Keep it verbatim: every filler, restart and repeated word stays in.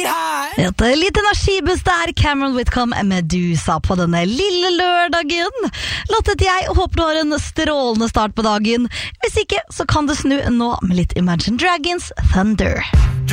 sweetheart. Et litt energibuss der, Cameron Whitcomb Medusa på denne lille lørdagen. Lottet jeg, håper du har en strålende start på dagen. Hvis ikke, så kan du snu nå med litt Imagine Dragons Thunder.